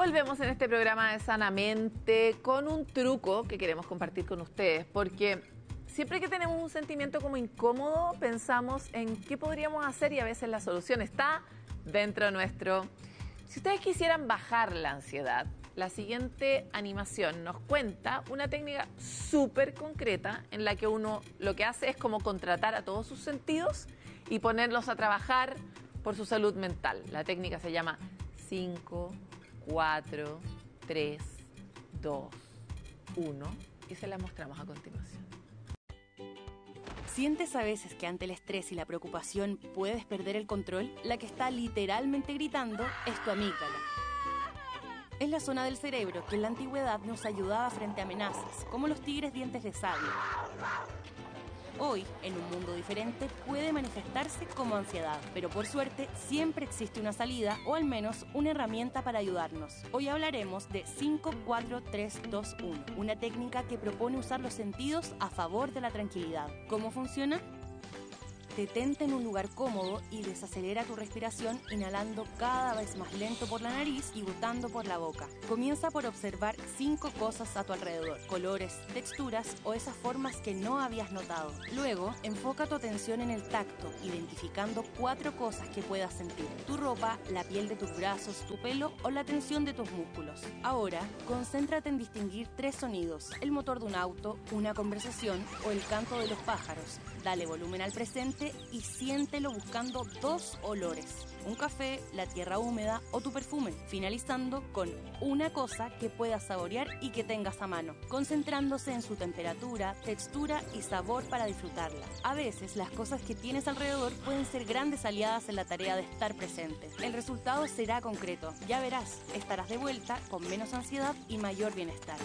Volvemos en este programa de Sanamente con un truco que queremos compartir con ustedes, porque siempre que tenemos un sentimiento como incómodo, pensamos en qué podríamos hacer y a veces la solución está dentro nuestro. Si ustedes quisieran bajar la ansiedad, la siguiente animación nos cuenta una técnica súper concreta en la que uno lo que hace es como contratar a todos sus sentidos y ponerlos a trabajar por su salud mental. La técnica se llama 5, 4, 3, 2, 1 y se la mostramos a continuación. ¿Sientes a veces que ante el estrés y la preocupación puedes perder el control? La que está literalmente gritando es tu amígdala. Es la zona del cerebro que en la antigüedad nos ayudaba frente a amenazas, como los tigres dientes de sable. Hoy, en un mundo diferente, puede manifestarse como ansiedad, pero por suerte siempre existe una salida o al menos una herramienta para ayudarnos. Hoy hablaremos de 5, 4, 3, 2, 1, una técnica que propone usar los sentidos a favor de la tranquilidad. ¿Cómo funciona? Detente en un lugar cómodo y desacelera tu respiración inhalando cada vez más lento por la nariz y botando por la boca. Comienza por observar 5 cosas a tu alrededor, colores, texturas o esas formas que no habías notado. Luego, enfoca tu atención en el tacto, identificando 4 cosas que puedas sentir: tu ropa, la piel de tus brazos, tu pelo o la tensión de tus músculos. Ahora, concéntrate en distinguir 3 sonidos: el motor de un auto, una conversación o el canto de los pájaros. Dale volumen al presente y siéntelo buscando 2 olores: un café, la tierra húmeda o tu perfume, finalizando con una cosa que puedas saborear y que tengas a mano, concentrándose en su temperatura, textura y sabor para disfrutarla. A veces las cosas que tienes alrededor pueden ser grandes aliadas en la tarea de estar presente. El resultado será concreto, ya verás, estarás de vuelta con menos ansiedad y mayor bienestar.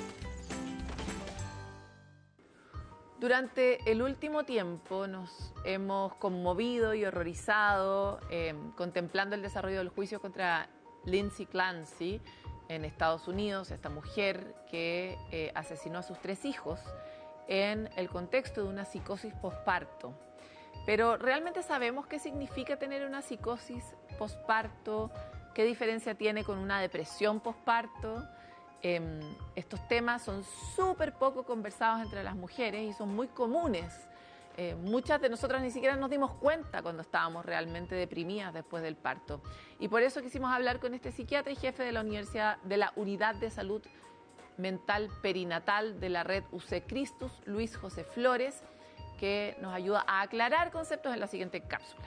Durante el último tiempo nos hemos conmovido y horrorizado contemplando el desarrollo del juicio contra Lindsay Clancy en Estados Unidos, esta mujer que asesinó a sus 3 hijos en el contexto de una psicosis posparto. Pero ¿realmente sabemos qué significa tener una psicosis posparto? ¿Qué diferencia tiene con una depresión posparto? Estos temas son súper poco conversados entre las mujeres y son muy comunes. Muchas de nosotras ni siquiera nos dimos cuenta cuando estábamos realmente deprimidas después del parto. Y por eso quisimos hablar con este psiquiatra y jefe de la Unidad de Salud Mental Perinatal de la red UC Christus, Luis José Flores, que nos ayuda a aclarar conceptos en la siguiente cápsula.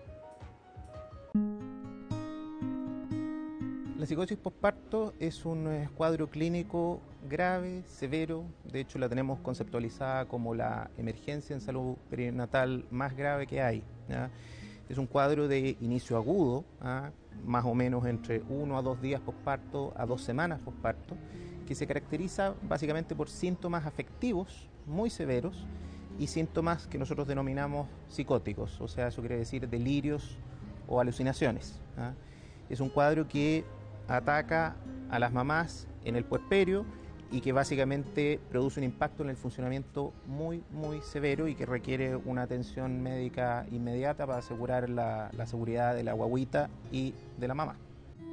La psicosis posparto es un cuadro clínico grave, severo. De hecho, la tenemos conceptualizada como la emergencia en salud perinatal más grave que hay, ¿ya? Es un cuadro de inicio agudo, más o menos entre 1 a 2 días posparto a 2 semanas posparto, que se caracteriza básicamente por síntomas afectivos muy severos y síntomas que nosotros denominamos psicóticos, o sea, eso quiere decir delirios o alucinaciones, ¿ya? Es un cuadro que ataca a las mamás en el puerperio y que básicamente produce un impacto en el funcionamiento muy severo y que requiere una atención médica inmediata para asegurar la seguridad de la guagüita y de la mamá.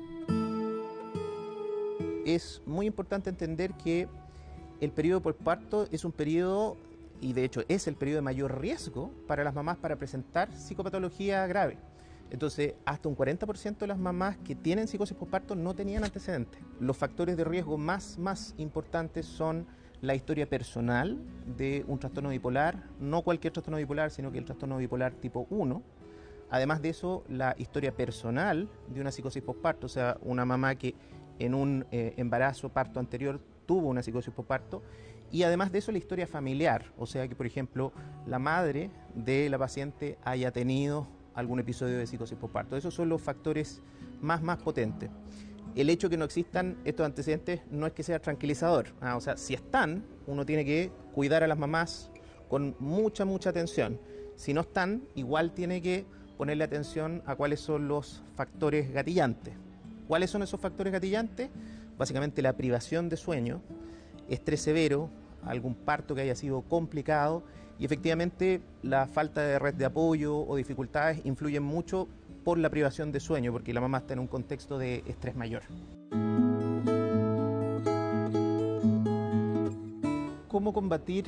Es muy importante entender que el periodo posparto es un periodo, y de hecho es el periodo de mayor riesgo para las mamás para presentar psicopatología grave. Entonces, hasta un 40% de las mamás que tienen psicosis posparto no tenían antecedentes. Los factores de riesgo más importantes son la historia personal de un trastorno bipolar, no cualquier trastorno bipolar, sino que el trastorno bipolar tipo 1. Además de eso, la historia personal de una psicosis posparto, o sea, una mamá que en un embarazo, parto anterior, tuvo una psicosis posparto. Y además de eso, la historia familiar, o sea, que por ejemplo, la madre de la paciente haya tenido algún episodio de psicosis posparto. Esos son los factores más potentes. El hecho de que no existan estos antecedentes no es que sea tranquilizador. O sea, si están, uno tiene que cuidar a las mamás con mucha atención. Si no están, igual tiene que ponerle atención a cuáles son los factores gatillantes. ¿Cuáles son esos factores gatillantes? Básicamente la privación de sueño, estrés severo, algún parto que haya sido complicado, y efectivamente la falta de red de apoyo o dificultades influyen mucho por la privación de sueño, porque la mamá está en un contexto de estrés mayor. cómo combatir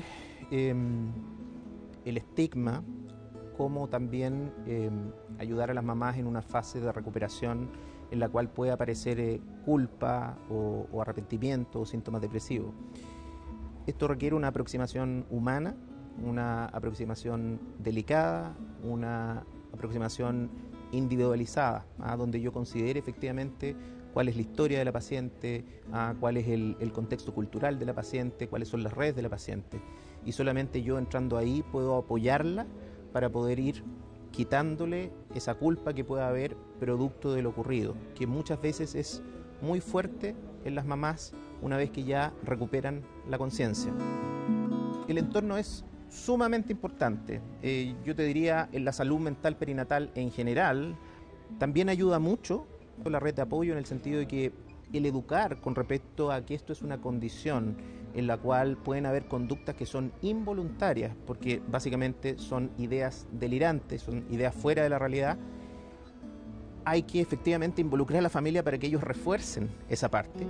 el estigma, cómo también ayudar a las mamás en una fase de recuperación en la cual puede aparecer culpa o arrepentimiento o síntomas depresivos. Esto requiere una aproximación humana, una aproximación delicada, una aproximación individualizada, donde yo considere efectivamente cuál es la historia de la paciente, cuál es el contexto cultural de la paciente, cuáles son las redes de la paciente. Y solamente yo entrando ahí puedo apoyarla para poder ir quitándole esa culpa que pueda haber producto de lo ocurrido, que muchas veces es muy fuerte en las mamás una vez que ya recuperan la conciencia. El entorno es sumamente importante. Yo te diría, en la salud mental perinatal en general, también ayuda mucho la red de apoyo en el sentido de que el educar con respecto a que esto es una condición en la cual pueden haber conductas que son involuntarias, porque básicamente son ideas delirantes, son ideas fuera de la realidad. Hay que efectivamente involucrar a la familia para que ellos refuercen esa parte.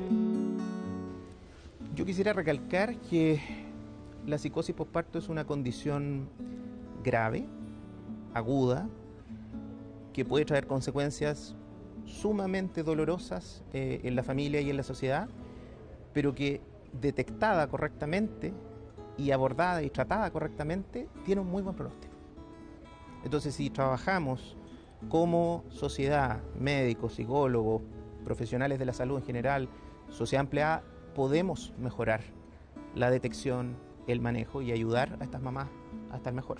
Yo quisiera recalcar que la psicosis posparto es una condición grave, aguda, que puede traer consecuencias sumamente dolorosas en la familia y en la sociedad, pero que detectada correctamente y abordada y tratada correctamente, tiene un muy buen pronóstico. Entonces, si trabajamos como sociedad, médicos, psicólogos, profesionales de la salud en general, sociedad empleada, podemos mejorar la detección, el manejo y ayudar a estas mamás a estar mejor.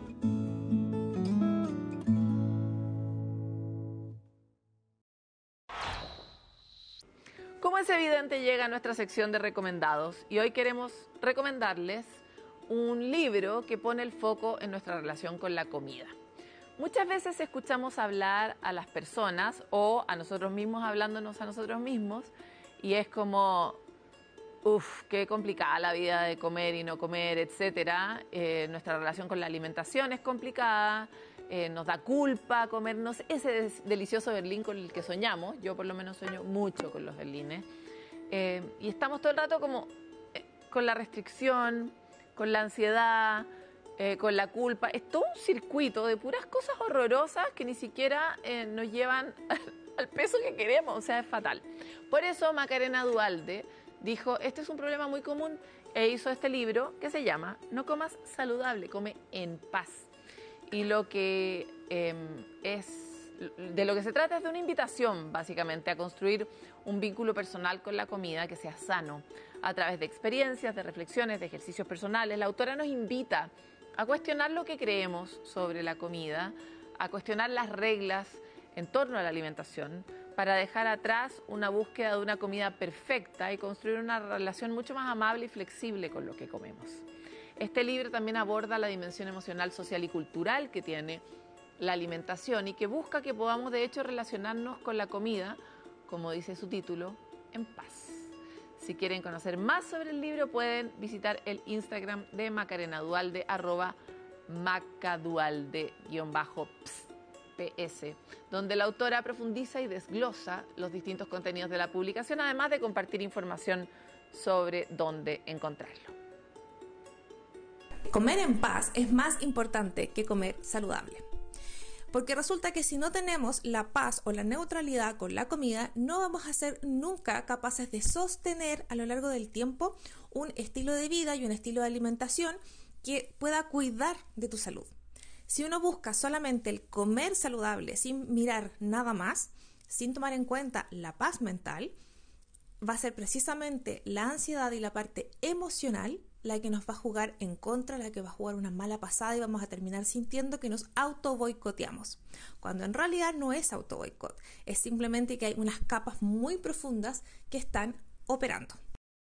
Como es evidente, llega a nuestra sección de recomendados y hoy queremos recomendarles un libro que pone el foco en nuestra relación con la comida. Muchas veces escuchamos hablar a las personas o a nosotros mismos hablándonos a nosotros mismos y es como, qué complicada la vida de comer y no comer, etcétera. Nuestra relación con la alimentación es complicada. Nos da culpa comernos ese delicioso berlín con el que soñamos. Yo por lo menos sueño mucho con los berlines. Y estamos todo el rato como con la restricción, con la ansiedad, con la culpa. Es todo un circuito de puras cosas horrorosas que ni siquiera nos llevan al peso que queremos. O sea, es fatal. Por eso Macarena Duhalde dijo, este es un problema muy común, e hizo este libro que se llama No comas saludable, come en paz. Y lo que de lo que se trata es de una invitación, básicamente, a construir un vínculo personal con la comida que sea sano, a través de experiencias, de reflexiones, de ejercicios personales. La autora nos invita a cuestionar lo que creemos sobre la comida, a cuestionar las reglas en torno a la alimentación, para dejar atrás una búsqueda de una comida perfecta y construir una relación mucho más amable y flexible con lo que comemos. Este libro también aborda la dimensión emocional, social y cultural que tiene la alimentación y que busca que podamos de hecho relacionarnos con la comida, como dice su título, en paz. Si quieren conocer más sobre el libro pueden visitar el Instagram de Macarena Duhalde, @macaduhalde_ps, donde la autora profundiza y desglosa los distintos contenidos de la publicación, además de compartir información sobre dónde encontrarlo. Comer en paz es más importante que comer saludable. Porque resulta que si no tenemos la paz o la neutralidad con la comida, no vamos a ser nunca capaces de sostener a lo largo del tiempo un estilo de vida y un estilo de alimentación que pueda cuidar de tu salud. Si uno busca solamente el comer saludable sin mirar nada más, sin tomar en cuenta la paz mental, va a ser precisamente la ansiedad y la parte emocional la que nos va a jugar en contra, la que va a jugar una mala pasada y vamos a terminar sintiendo que nos auto boicoteamos, cuando en realidad no es auto boicot, es simplemente que hay unas capas muy profundas que están operando.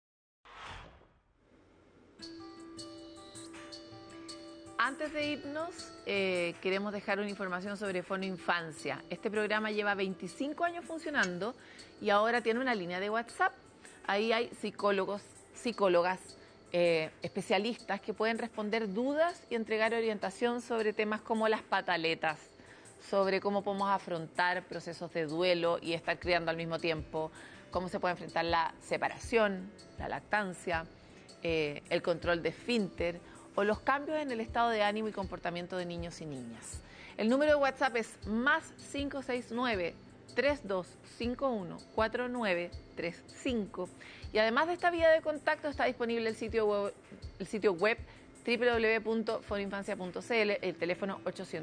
Antes de irnos, queremos dejar una información sobre Fono Infancia. Este programa lleva 25 años funcionando y ahora tiene una línea de WhatsApp. Ahí hay psicólogos, psicólogas, especialistas que pueden responder dudas y entregar orientación sobre temas como las pataletas, sobre cómo podemos afrontar procesos de duelo y estar criando al mismo tiempo, cómo se puede enfrentar la separación, la lactancia, el control de esfínter o los cambios en el estado de ánimo y comportamiento de niños y niñas. El número de WhatsApp es más 569-3251-4935 y además de esta vía de contacto está disponible el sitio web www.foninfancia.cl, el teléfono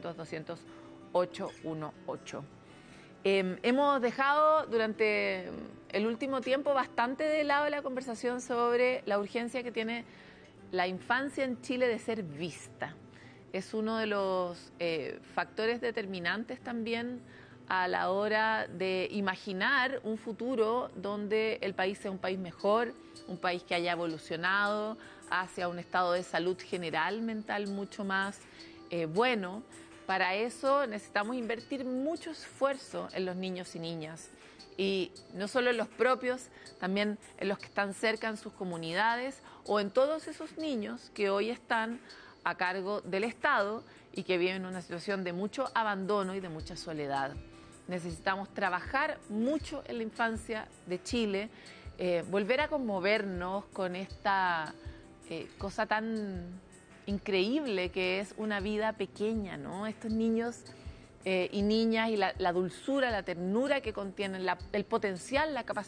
800-200-818. Hemos dejado durante el último tiempo bastante de lado la conversación sobre la urgencia que tiene la infancia en Chile de ser vista. Es uno de los factores determinantes también a la hora de imaginar un futuro donde el país sea un país mejor, un país que haya evolucionado hacia un estado de salud general mental mucho más bueno. Para eso necesitamos invertir mucho esfuerzo en los niños y niñas, y no solo en los propios, también en los que están cerca en sus comunidades o en todos esos niños que hoy están a cargo del Estado y que viven una situación de mucho abandono y de mucha soledad. Necesitamos trabajar mucho en la infancia de Chile, volver a conmovernos con esta cosa tan increíble que es una vida pequeña, ¿no? Estos niños y niñas y la dulzura, la ternura que contienen, el potencial, la capacidad